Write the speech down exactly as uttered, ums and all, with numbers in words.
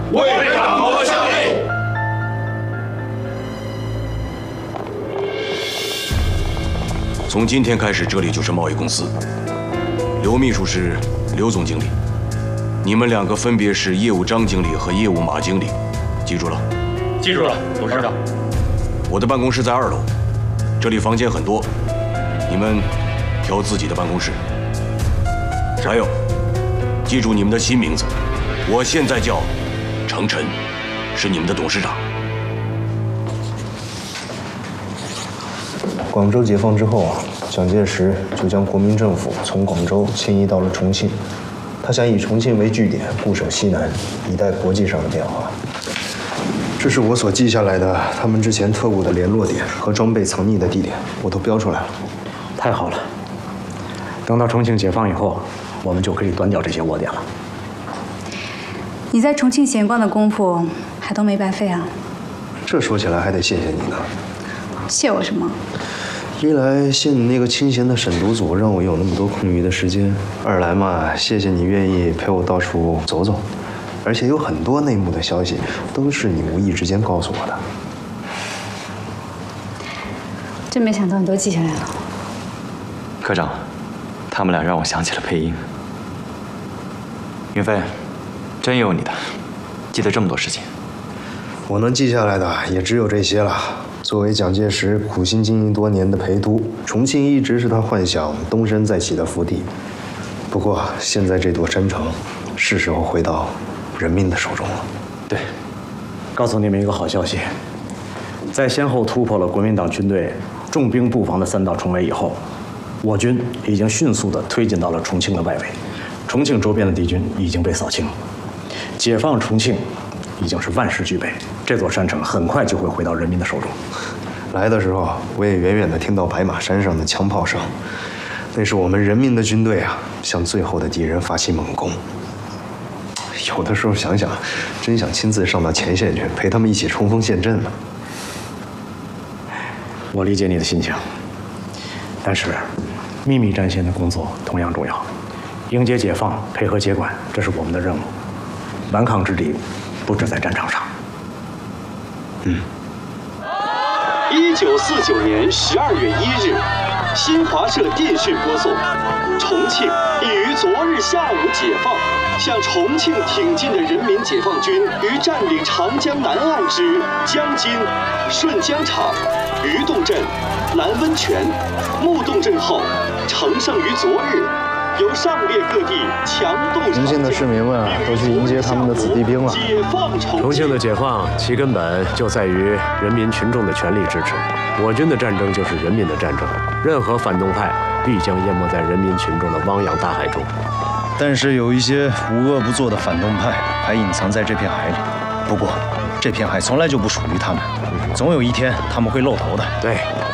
为党国效力。 从今天开始，这里就是贸易公司。刘秘书是刘总经理，你们两个分别是业务张经理和业务马经理，记住了？ 记住了，董事长。 我的办公室在二楼，这里房间很多，你们挑自己的办公室。还有，记住你们的新名字，我现在叫程晨，是你们的董事长。 广州解放之后啊，蒋介石就将国民政府从广州迁移到了重庆，他想以重庆为据点，固守西南，以待国际上的变化。这是我所记下来的他们之前特务的联络点和装备藏匿的地点，我都标出来了。 太好了，等到重庆解放以后，我们就可以端掉这些窝点了。 你在重庆闲逛的功夫还都没白费啊！ 这说起来还得谢谢你呢。 谢我什么？ 一来谢你那个清闲的审读组让我有那么多空余的时间，二来嘛，谢谢你愿意陪我到处走走，而且有很多内幕的消息都是你无意之间告诉我的。 真没想到你都记下来了。 科长，他们俩让我想起了配音。云飞，真有你的，记得这么多事情。 我能记下来的也只有这些了。作为蒋介石苦心经营多年的陪都，重庆一直是他幻想东山再起的福地。不过现在这座山城，是时候回到人民的手中了。 对，告诉你们一个好消息，在先后突破了国民党军队重兵布防的三道重围以后，我军已经迅速地推进到了重庆的外围，重庆周边的敌军已经被扫清，解放重庆已经是万事俱备，这座山城很快就会回到人民的手中。 来的时候，我也远远地听到白马山上的枪炮声，那是我们人民的军队啊，向最后的敌人发起猛攻。有的时候想想，真想亲自上到前线去，陪他们一起冲锋陷阵呢。 我理解你的心情，但是秘密战线的工作同样重要，迎接解放，配合接管，这是我们的任务。顽抗之敌不止在战场上。嗯。 一九四九年十二月一日，新华社电讯播送：重庆已于昨日下午解放。向重庆挺进的人民解放军于占领长江南岸之江津、顺江场、鱼洞镇、蓝温泉、木洞镇后，乘胜于昨日，由上列各地强渡。 重庆的市民们啊，都去迎接他们的子弟兵了。 解放重庆。 重庆的解放，其根本就在于人民群众的全力支持。我军的战争就是人民的战争，任何反动派必将淹没在人民群众的汪洋大海中。 但是有一些无恶不作的反动派还隐藏在这片海里。不过，这片海从来就不属于他们，总有一天他们会露头的。 对，